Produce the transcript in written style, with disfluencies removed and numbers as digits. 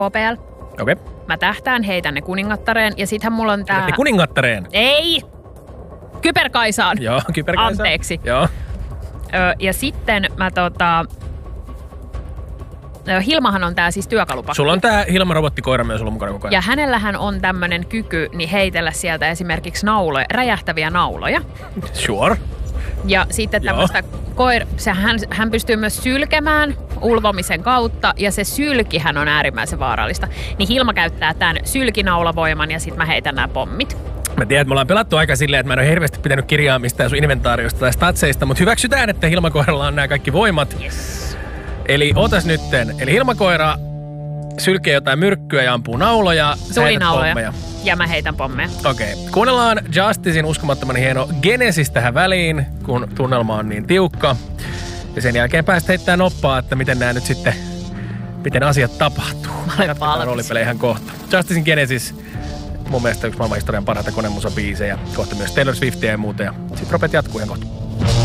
Popel. Okei. Mä tähtään, heitän ne kuningattareen ja sittenhän mulla on tää... Ne kuningattareen? Ei! Kyperkaisaan. Joo, kyperkaisaan. Anteeksi. Joo. Ja sitten mä Hilmahan on tää siis työkalupakki. Sulla on tää Hilma-robottikoira myös ollut mukana koko ajan. Ja hänellähän on tämmönen kyky niin heitellä sieltä esimerkiksi räjähtäviä nauloja. Sure. Ja sitten tämmöistä hän pystyy myös sylkemään ulvomisen kautta, ja se sylkihän on äärimmäisen vaarallista. Niin Hilma käyttää tämän sylkinaulavoiman, ja sitten mä heitän nämä pommit. Mä tiedän, että me ollaan pelattu aika silleen, että mä en ole hirveästi pitänyt kirjaa mistään sun inventaariosta tai statseista, mutta hyväksytään, että Hilmakoiralla on nämä kaikki voimat. Yes. Eli ootas nytten. Eli Hilmakoira sylkee jotain myrkkyä ja ampuu nauloja. Tulinauloja. Ja mä heitän pommeja. Okei. Kuunnellaan Justicein uskomattoman hieno Genesis tähän väliin, kun tunnelma on niin tiukka. Ja sen jälkeen päästä heittää noppaa, että miten asiat tapahtuu. Mä olen valmis. Roolipelejä ihan kohta. Justicein Genesis, mun mielestä yksi maailman historian parhaita konemusabiisejä. Kohta myös Taylor Swiftia ja muuta. Ja sit ropet jatkuu ihan kohta.